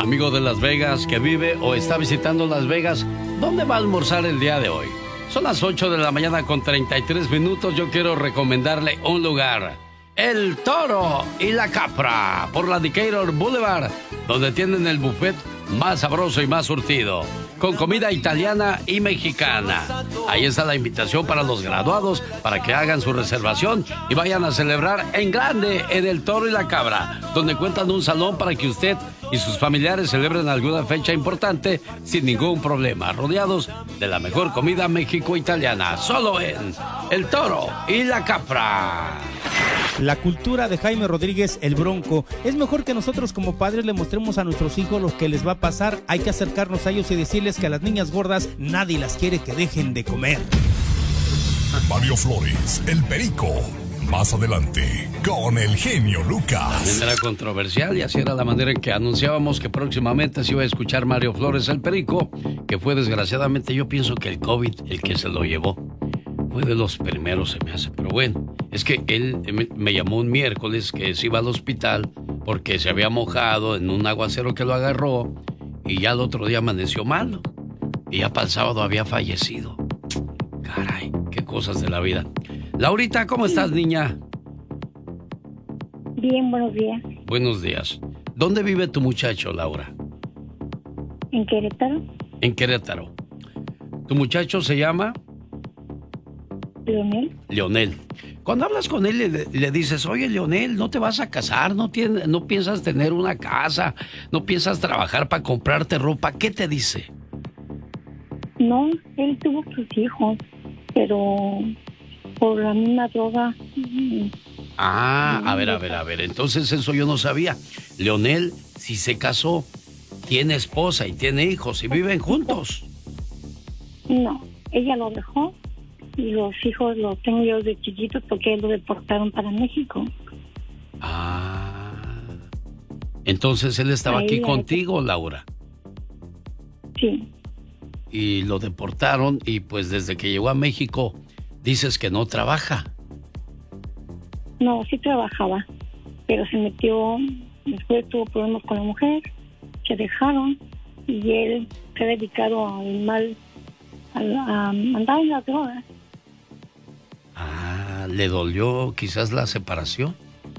amigo de Las Vegas que vive o está visitando Las Vegas, ¿dónde va a almorzar el día de hoy? Son las 8 de la mañana con 33 minutos. Yo quiero recomendarle un lugar. El Toro y la Capra, por la Decatur Boulevard, donde tienen el buffet más sabroso y más surtido, con comida italiana y mexicana. Ahí está la invitación para los graduados, para que hagan su reservación y vayan a celebrar en grande en El Toro y la Cabra, donde cuentan un salón para que usted y sus familiares celebren alguna fecha importante sin ningún problema, rodeados de la mejor comida mexico-italiana, solo en El Toro y la Capra. La cultura de Jaime Rodríguez, el Bronco. Es mejor que nosotros como padres le mostremos a nuestros hijos lo que les va a pasar. Hay que acercarnos a ellos y decirles que a las niñas gordas nadie las quiere que dejen de comer. Mario Flores, el Perico. Más adelante, con el genio Lucas. También era controversial y así era la manera en que anunciábamos que próximamente se iba a escuchar Mario Flores, el Perico, que fue desgraciadamente, yo pienso que el COVID el que se lo llevó. Fue de los primeros, se me hace. Pero bueno, es que él me llamó un miércoles que se iba al hospital porque se había mojado en un aguacero que lo agarró y ya el otro día amaneció malo. Y ya para el sábado había fallecido. Caray, qué cosas de la vida. Laurita, ¿cómo estás, niña? Bien, buenos días. Buenos días. ¿Dónde vive tu muchacho, Laura? ¿En Querétaro? En Querétaro. ¿Tu muchacho se llama? Leonel. Leonel. Cuando hablas con él le dices, oye, Leonel, no te vas a casar, no piensas tener una casa, no piensas trabajar para comprarte ropa, ¿qué te dice? No, él tuvo sus hijos, pero por la misma droga. A ver, entonces eso yo no sabía. Leonel, si se casó, tiene esposa y tiene hijos y viven juntos. No, ella lo dejó. Y los hijos los tengo yo de chiquitos porque lo deportaron para México. Entonces él estaba aquí contigo, Laura. Sí. Y lo deportaron y pues desde que llegó a México dices que no trabaja. No, sí trabajaba, pero se metió, después tuvo problemas con la mujer, se dejaron y él se ha dedicado al mal, a andar en la droga. ¿Le dolió quizás la separación?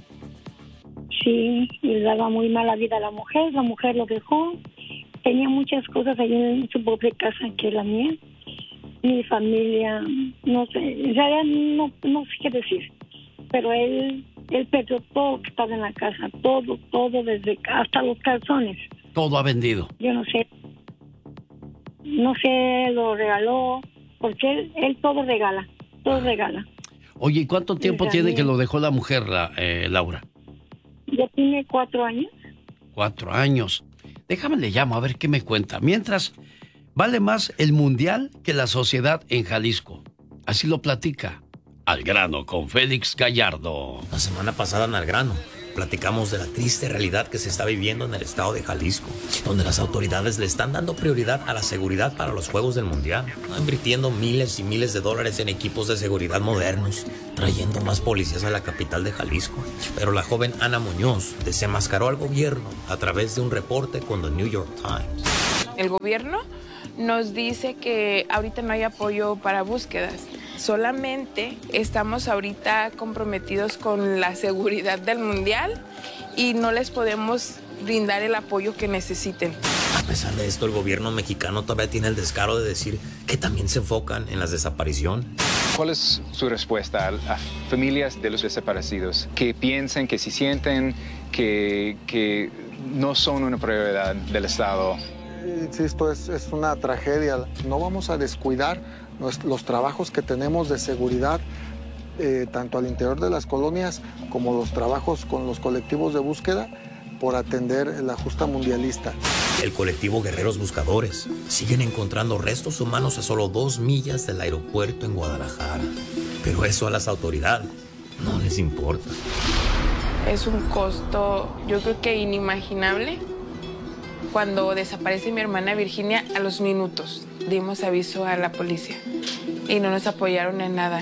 Sí, y le daba muy mala vida a la mujer lo dejó, tenía muchas cosas ahí en su pobre casa que la mía, mi familia, no sé, en realidad no sé qué decir, pero él perdió todo que estaba en la casa, todo, desde hasta los calzones. Todo ha vendido. Yo no sé, lo regaló, porque él todo regala. Oye, ¿y cuánto tiempo tiene que lo dejó la mujer, Laura? Ya tiene 4 años. 4 años. Déjame le llamo a ver qué me cuenta. Mientras, vale más el mundial que la sociedad en Jalisco. Así lo platica. Al grano con Félix Gallardo. La semana pasada en Al grano platicamos de la triste realidad que se está viviendo en el estado de Jalisco, donde las autoridades le están dando prioridad a la seguridad para los Juegos del Mundial, invirtiendo miles y miles de dólares en equipos de seguridad modernos, trayendo más policías a la capital de Jalisco. Pero la joven Ana Muñoz desenmascaró al gobierno a través de un reporte con The New York Times. El gobierno nos dice que ahorita no hay apoyo para búsquedas. Solamente estamos ahorita comprometidos con la seguridad del mundial y no les podemos brindar el apoyo que necesiten. A pesar de esto, el gobierno mexicano todavía tiene el descaro de decir que también se enfocan en las desapariciones. ¿Cuál es su respuesta a familias de los desaparecidos que piensan, que si sienten que no son una prioridad del Estado? Insisto, es una tragedia. No vamos a descuidar los trabajos que tenemos de seguridad, tanto al interior de las colonias como los trabajos con los colectivos de búsqueda por atender la justa mundialista. El colectivo Guerreros Buscadores siguen encontrando restos humanos a solo 2 millas del aeropuerto en Guadalajara. Pero eso a las autoridades no les importa. Es un costo, yo creo que inimaginable. Cuando desaparece mi hermana Virginia, a los minutos dimos aviso a la policía y no nos apoyaron en nada.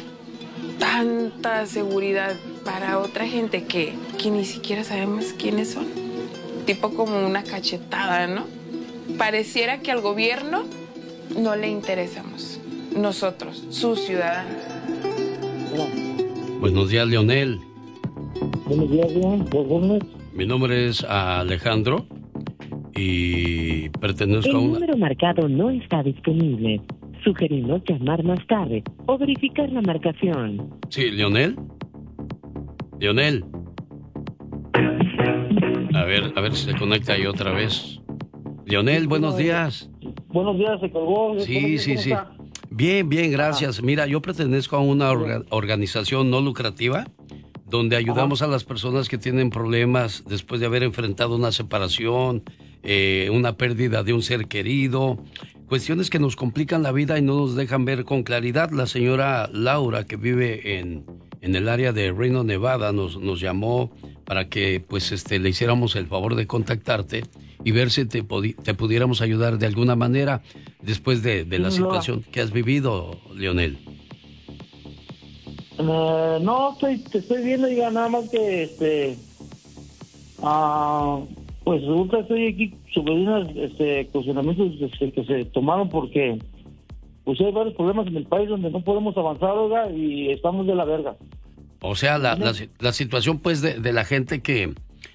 Tanta seguridad para otra gente que ni siquiera sabemos quiénes son. tipo como una cachetada, ¿no? Pareciera que al gobierno no le interesamos, nosotros, sus ciudadanos. Buenos días, Leonel. Buenos días, Leonel. Mi nombre es Alejandro y pertenezco a El número marcado no está disponible. Sugerimos llamar más tarde o verificar la marcación. Sí, Leonel. Leonel. A ver si se conecta ahí otra vez. Leonel, buenos días. Buenos días, se colgó. Sí. Bien, gracias. Mira, yo pertenezco a una organización no lucrativa donde ayudamos a las personas que tienen problemas después de haber enfrentado una separación, una pérdida de un ser querido, cuestiones que nos complican la vida y no nos dejan ver con claridad. La señora Laura, que vive en el área de Reno, Nevada, nos llamó para que le hiciéramos el favor de contactarte y ver si te pudiéramos ayudar de alguna manera después de la situación que has vivido, Leonel. No, te estoy viendo, ya nada más que pues resulta que estoy aquí sobre unos cuestionamientos que se tomaron porque pues hay varios problemas en el país donde no podemos avanzar, oiga, y estamos de la verga. O sea, la situación pues de la gente que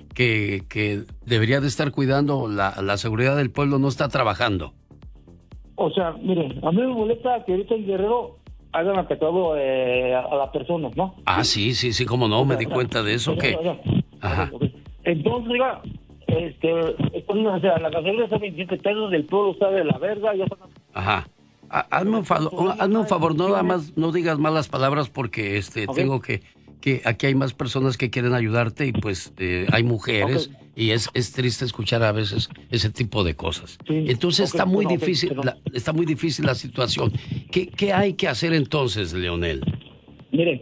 debería de estar cuidando la seguridad del pueblo no está trabajando. O sea, mire, a mí me molesta que ahorita en Guerrero hayan atacado a las personas, ¿no? Ah, sí, cómo no, me di cuenta de eso. Ajá. Entonces, oiga, o sea, la gasolina está 27 pesos, el pueblo está de la verga, ya están... Ajá. Hazme un favor, no digas malas palabras porque tengo que aquí hay más personas que quieren ayudarte y pues hay mujeres y es triste escuchar a veces ese tipo de cosas. Sí. Entonces está muy difícil la situación. ¿Qué hay que hacer entonces, Leonel? Mire,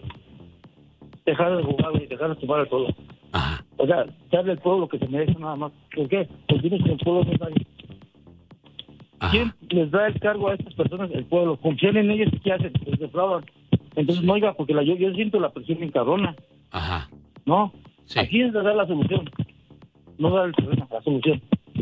dejar de jugar y dejar de tomar el pueblo. Ajá. O sea, darle al pueblo lo que se merece nada más. ¿Por qué? Porque tienes que el pueblo no es nadie. ¿Quién les da el cargo a estas personas? El pueblo. Confían en ellos y ¿qué hacen? Les defraudan. Entonces, no, oiga, porque yo siento la presión en cabrona. Ajá. ¿No? Sí. Aquí es de dar la solución. No dar el problema, la solución.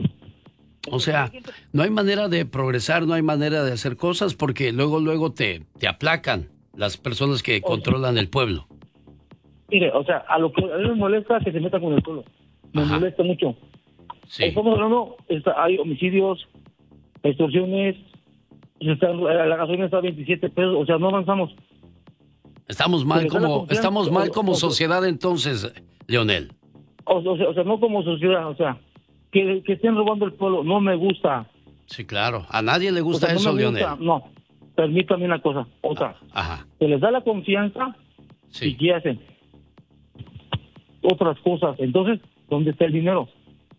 O sea, no hay manera de progresar, no hay manera de hacer cosas porque luego te aplacan las personas que controlan el pueblo. Mire, o sea, a mí me molesta que se metan con el pueblo. Me molesta mucho. Sí. Estamos hablando, hay homicidios, extorsiones, la gasolina está a 27 pesos, o sea, no avanzamos. Estamos mal como sociedad entonces, Leonel. O sea, no como sociedad, o sea, que estén robando el pueblo, no me gusta. Sí, claro, a nadie le gusta eso, no Leonel. No, permítame una cosa, o sea, se les da la confianza y ¿qué hacen? Otras cosas, entonces, ¿dónde está el dinero?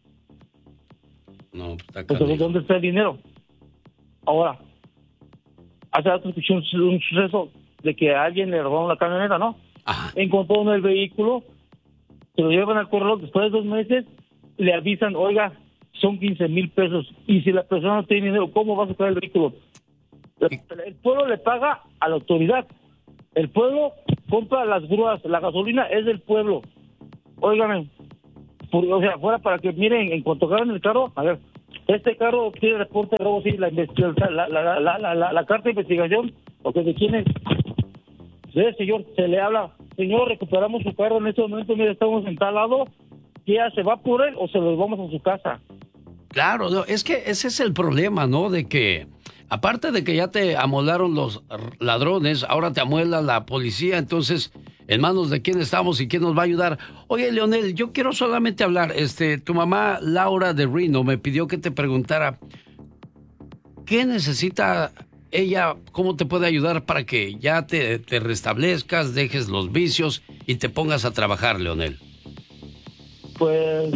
No, está Entonces, ¿dónde está el dinero? Ahora, hace rato escuché un suceso de que a alguien le robaron la camioneta, ¿no? Encontraron el vehículo, se lo llevan al correo, después de 2 meses le avisan, oiga, son 15,000 pesos, y si la persona no tiene dinero, ¿cómo va a sacar el vehículo? El pueblo le paga a la autoridad, el pueblo compra las grúas, la gasolina es del pueblo. Óigame, o sea, fuera para que miren, en cuanto agarran el carro, a ver, este carro tiene reporte de robo, sí, la carta de investigación, porque de quién es. Sí, señor, se le habla, señor, recuperamos su carro en este momento, mire, estamos en tal lado, ¿qué hace? ¿Va por él o se lo vamos a su casa? Claro, no, es que ese es el problema, ¿no? De que, aparte de que ya te amolaron los ladrones, ahora te amuela la policía, entonces, ¿en manos de quién estamos y quién nos va a ayudar? Oye, Leonel, yo quiero solamente hablar, tu mamá Laura de Reno me pidió que te preguntara, ¿qué necesita ella, cómo te puede ayudar para que ya te restablezcas, dejes los vicios y te pongas a trabajar, Leonel? Pues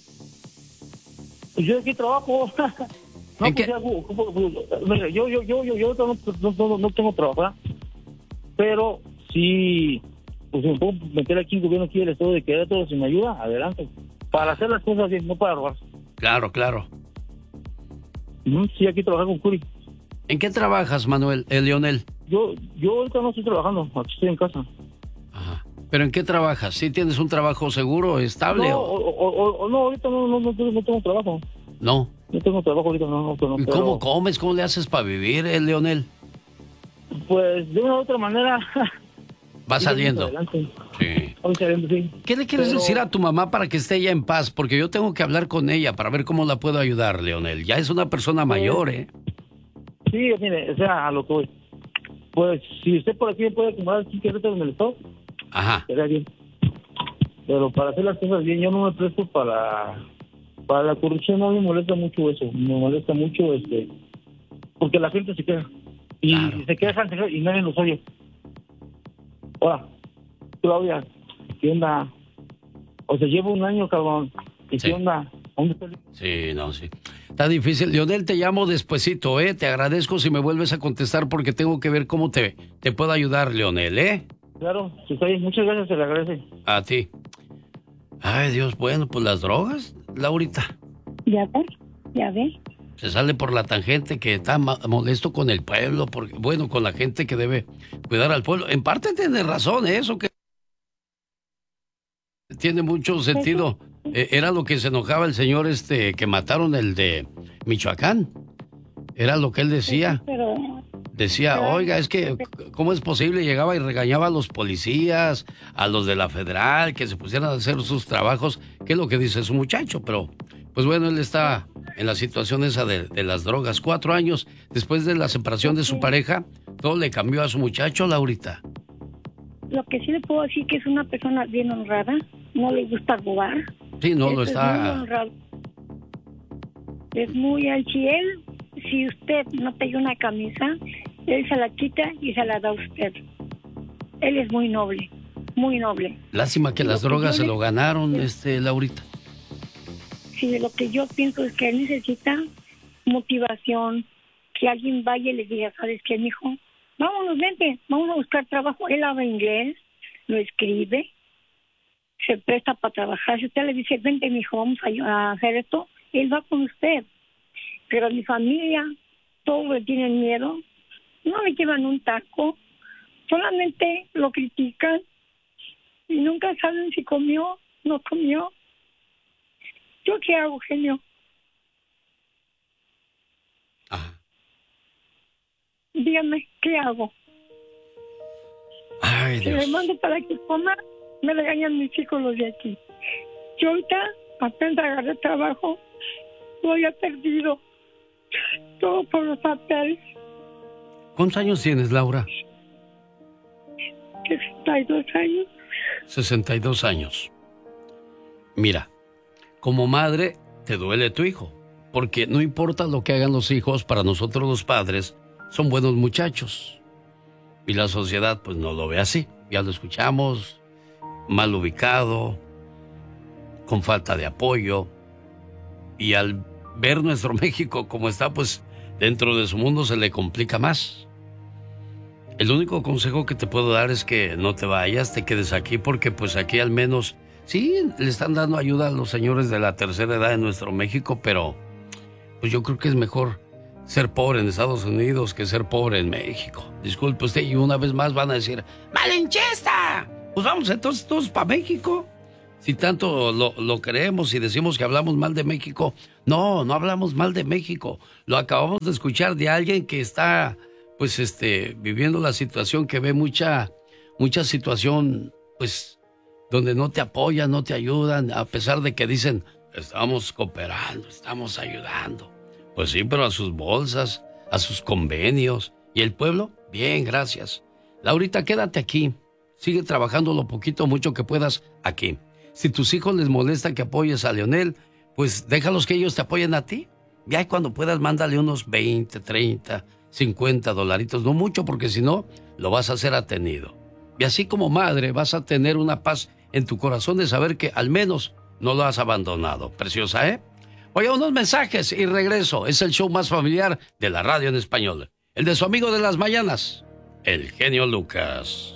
yo aquí trabajo. No, ¿En qué? Yo no tengo trabajo, pero sí, pues me puedo meter aquí en gobierno aquí del estado de Querétaro, si me ayuda, adelante. Para hacer las cosas bien, no para robar. Claro. Sí, aquí trabajo con Curi. ¿En qué trabajas, Leonel? Yo ahorita no estoy trabajando, aquí estoy en casa. Ajá. ¿Pero en qué trabajas? ¿Sí tienes un trabajo seguro, estable? No, ahorita no tengo trabajo. No. No tengo trabajo ahorita, no. ¿Y cómo comes? ¿Cómo le haces para vivir, Leonel? Pues de una u otra manera. Va saliendo. Sí. Sí. ¿Qué le quieres decir a tu mamá para que esté ella en paz? Porque yo tengo que hablar con ella para ver cómo la puedo ayudar, Leonel. Ya es una persona mayor, ¿eh? Sí, mire, o sea, a lo que voy. Pues si usted por aquí me puede acomodar 15 retos en el stop, sería bien. Pero para hacer las cosas bien, yo no me presto para la corrupción. No me molesta mucho eso. Me molesta mucho porque la gente se queja. Y se quejan y nadie los oye. Hola, Claudia, ¿qué onda? O sea, llevo un año, cabrón. ¿Y qué onda? ¿Dónde está el... Sí. Está difícil. Leonel, te llamo despuesito, ¿eh? Te agradezco si me vuelves a contestar porque tengo que ver cómo te puedo ayudar, Leonel, ¿eh? Claro, si está bien. Muchas gracias, se le agradece. A ti. Ay, Dios, bueno, pues las drogas, Laurita. Ya ves. Se sale por la tangente que está molesto con el pueblo, porque, bueno, con la gente que debe cuidar al pueblo. En parte tiene razón, eso que tiene mucho sentido. Era lo que se enojaba el señor que mataron, el de Michoacán. Era lo que él decía. Decía, oiga, es que, ¿cómo es posible? Llegaba y regañaba a los policías, a los de la federal, que se pusieran a hacer sus trabajos. ¿Qué es lo que dice su muchacho? Pero, pues bueno, él está en la situación esa de las drogas. 4 años después de la separación de su pareja, todo le cambió a su muchacho, Laurita. Lo que sí le puedo decir que es una persona bien honrada, no le gusta robar. Sí, no lo está. Es muy honrado. Es muy fiel. Si usted no pega una camisa, él se la quita y se la da a usted. Él es muy noble, muy noble. Lástima que las drogas se lo ganaron, Laurita. Sí, lo que yo pienso es que él necesita motivación, que alguien vaya y le diga, ¿sabes qué, mijo? Vámonos, vente, vamos a buscar trabajo. Él habla inglés, lo escribe, se presta para trabajar. Si usted le dice, vente, mijo, vamos a hacer esto, él va con usted. Pero mi familia, todos le tienen miedo, no le llevan un taco, solamente lo critican y nunca saben si comió, no comió. ¿Yo qué hago, genio? Dígame, ¿qué hago? Ay, Dios. Si le mando para que coma, me regañan mis hijos los de aquí. Yo ahorita apenas agarré trabajo, lo había perdido. Todo por los papeles. ¿Cuántos años tienes, Laura? 62 años. 62 años. Mira, como madre, te duele tu hijo, porque no importa lo que hagan los hijos, para nosotros los padres, son buenos muchachos. Y la sociedad, pues, no lo ve así. Ya lo escuchamos, mal ubicado, con falta de apoyo. Y al ver nuestro México como está, pues, dentro de su mundo se le complica más. El único consejo que te puedo dar es que no te vayas, te quedes aquí, porque pues aquí al menos, sí, le están dando ayuda a los señores de la tercera edad en nuestro México, pero pues yo creo que es mejor ser pobre en Estados Unidos que ser pobre en México. Disculpe usted, y una vez más van a decir, ¡malinchista! Pues vamos entonces todos para México. Si tanto lo creemos y decimos que hablamos mal de México, no hablamos mal de México. Lo acabamos de escuchar de alguien que está, pues, viviendo la situación, que ve mucha situación, pues, donde no te apoyan, no te ayudan, a pesar de que dicen, estamos cooperando, estamos ayudando. Pues sí, pero a sus bolsas, a sus convenios. ¿Y el pueblo? Bien, gracias. Laurita, quédate aquí. Sigue trabajando lo poquito o mucho que puedas aquí. Si tus hijos les molesta que apoyes a Leonel, pues déjalos que ellos te apoyen a ti. Ya cuando puedas, mándale unos 20, 30, 50 dolaritos. No mucho, porque si no, lo vas a hacer atenido. Y así como madre, vas a tener una paz en tu corazón de saber que al menos no lo has abandonado. Preciosa, ¿eh? Oiga, unos mensajes y regreso. Es el show más familiar de la radio en español. El de su amigo de las mañanas, el genio Lucas.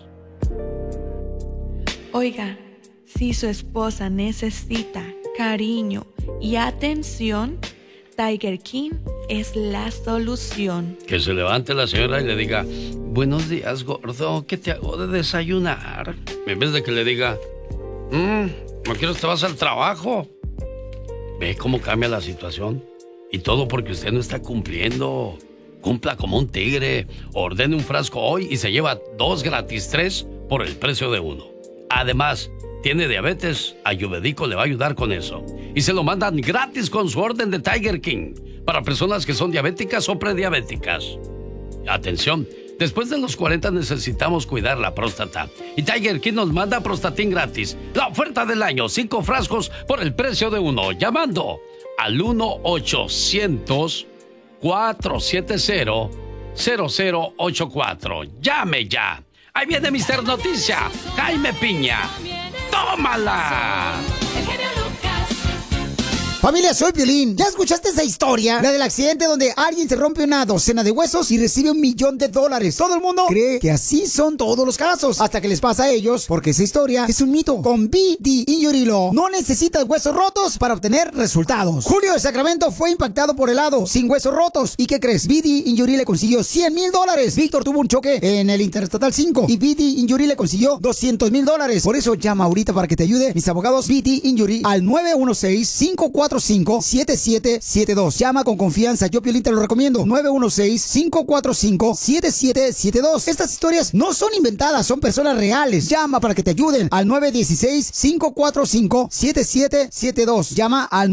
Oiga, si su esposa necesita cariño y atención, Tiger King es la solución. Que se levante la señora y le diga, buenos días, gordo, ¿qué te hago de desayunar? En vez de que le diga, no quiero que te vas al trabajo. ¿Ve cómo cambia la situación? Y todo porque usted no está cumpliendo. Cumpla como un tigre. Ordene un frasco hoy y se lleva 2 gratis 3 por el precio de 1. Además, tiene diabetes, Ayurvédico le va a ayudar con eso. Y se lo mandan gratis con su orden de Tiger King para personas que son diabéticas o prediabéticas. Atención, después de los 40 necesitamos cuidar la próstata. Y Tiger King nos manda Prostatin gratis. La oferta del año, 5 frascos por el precio de 1. Llamando al 1-800-470-0084. ¡Llame ya! Ahí viene Mr. Noticia, Jaime Piña. ¡Tómala! Familia, soy Piolín. ¿Ya escuchaste esa historia? La del accidente donde alguien se rompe una docena de huesos y recibe $1 millón. Todo el mundo cree que así son todos los casos, hasta que les pasa a ellos, porque esa historia es un mito. Con BD Injury Law no necesitas huesos rotos para obtener resultados. Julio de Sacramento fue impactado por helado, sin huesos rotos. ¿Y qué crees? BD Injury le consiguió $100,000. Víctor tuvo un choque en el Interestatal 5 y BD Injury le consiguió $200,000. Por eso llama ahorita para que te ayude mis abogados BD Injury al 916-545-7772. Llama con confianza, yo Piolín te lo recomiendo. 916-545-7772. Estas historias no son inventadas, son personas reales. Llama para que te ayuden al 916-545-7772. Llama al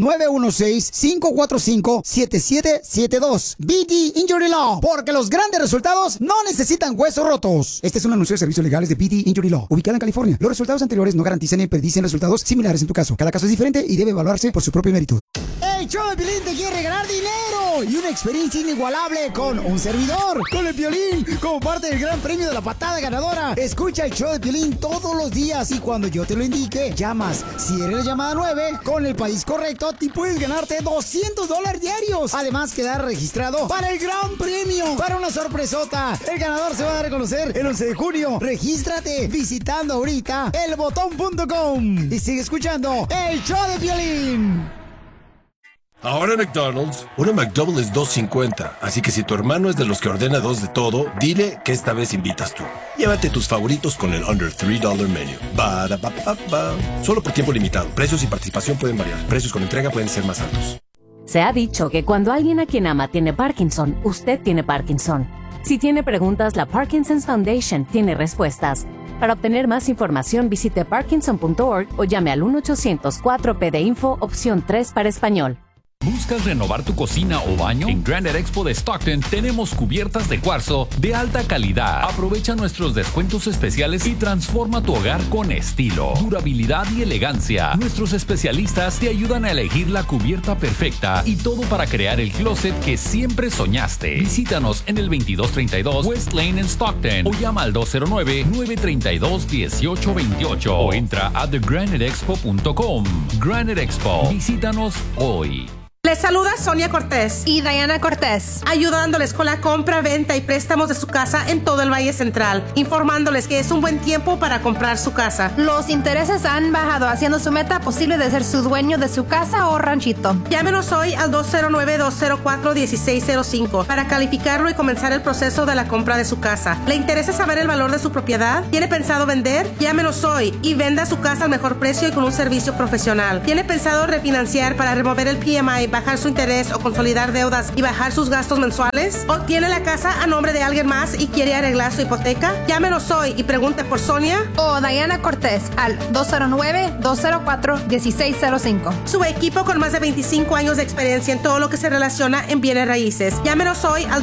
916-545-7772. BD Injury Law, porque los grandes resultados no necesitan huesos rotos. Este es un anuncio de servicios legales de BD Injury Law, ubicada en California. Los resultados anteriores no garantizan ni predicen resultados similares en tu caso. Cada caso es diferente y debe evaluarse por su propio mérito. ¡El show de Piolín te quiere regalar dinero! Y una experiencia inigualable con un servidor, con el Piolín, como parte del gran premio de la patada ganadora. Escucha el show de Piolín todos los días y cuando yo te lo indique, llamas. Si eres la llamada 9, con el país correcto, te puedes ganarte $200 diarios. Además, quedar registrado para el gran premio, para una sorpresota. El ganador se va a dar a conocer el 11 de junio. Regístrate visitando ahorita elbotón.com y sigue escuchando el show de Piolín. Ahora en McDonald's, una McDouble es $2.50, así que si tu hermano es de los que ordena 2 de todo, dile que esta vez invitas tú. Llévate tus favoritos con el Under $3 Menu. Ba-da-ba-ba-ba. Solo por tiempo limitado. Precios y participación pueden variar. Precios con entrega pueden ser más altos. Se ha dicho que cuando alguien a quien ama tiene Parkinson, usted tiene Parkinson. Si tiene preguntas, la Parkinson's Foundation tiene respuestas. Para obtener más información, visite parkinson.org o llame al 1-800-4PD-INFO, opción 3 para español. ¿Buscas renovar tu cocina o baño? En Granite Expo de Stockton tenemos cubiertas de cuarzo de alta calidad. Aprovecha nuestros descuentos especiales y transforma tu hogar con estilo, durabilidad y elegancia. Nuestros especialistas te ayudan a elegir la cubierta perfecta y todo para crear el closet que siempre soñaste. Visítanos en el 2232 West Lane en Stockton o llama al 209-932-1828 o entra a thegraniteexpo.com. Granite Expo. Visítanos hoy. Les saluda Sonia Cortés y Diana Cortés, ayudándoles con la compra, venta y préstamos de su casa en todo el Valle Central, informándoles que es un buen tiempo para comprar su casa. Los intereses han bajado, haciendo su meta posible de ser su dueño de su casa o ranchito. Llámenos hoy al 209-204-1605 para calificarlo y comenzar el proceso de la compra de su casa. ¿Le interesa saber el valor de su propiedad? ¿Tiene pensado vender? Llámenos hoy y venda su casa al mejor precio y con un servicio profesional. ¿Tiene pensado refinanciar para remover el PMI, bajar su interés o consolidar deudas y bajar sus gastos mensuales? ¿O tiene la casa a nombre de alguien más y quiere arreglar su hipoteca? Llámenos hoy y pregunte por Sonia o Diana Cortés al 209-204-1605. Su equipo con más de 25 años de experiencia en todo lo que se relaciona en bienes raíces. Llámenos hoy al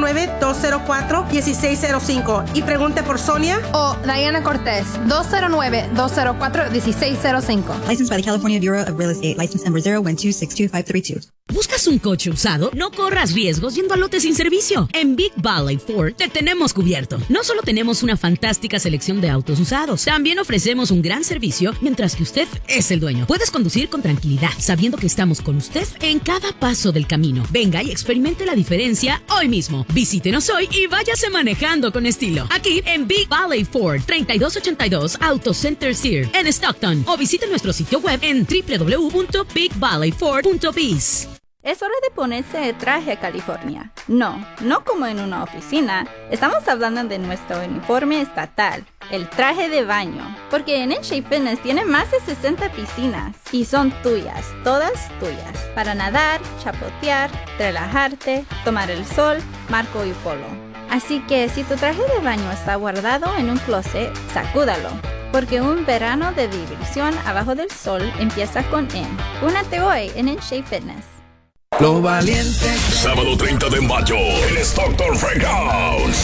209-204-1605 y pregunte por Sonia o Diana Cortés. 209-204-1605. Licensed by the California Bureau of Real Estate. License number 0126252. ¿Buscas un coche usado? No corras riesgos yendo a lote sin servicio. En Big Valley Ford te tenemos cubierto. No solo tenemos una fantástica selección de autos usados, también ofrecemos un gran servicio mientras que usted es el dueño. Puedes conducir con tranquilidad, sabiendo que estamos con usted en cada paso del camino. Venga y experimente la diferencia hoy mismo. Visítenos hoy y váyase manejando con estilo. Aquí en Big Valley Ford, 3282 Auto Center Sear en Stockton. O visite nuestro sitio web en www.bigvalleyford.biz. Es hora de ponerse el traje California. No como en una oficina. Estamos hablando de nuestro uniforme estatal, el traje de baño. Porque en Shea Fitness tiene más de 60 piscinas y son tuyas, todas tuyas. Para nadar, chapotear, relajarte, tomar el sol, marco y polo. Así que si tu traje de baño está guardado en un closet, sacúdalo. Porque un verano de diversión abajo del sol empieza con M. Únete hoy en Shea Fitness. Lo valiente. Sábado 30 de mayo en Stockton Frankhouse.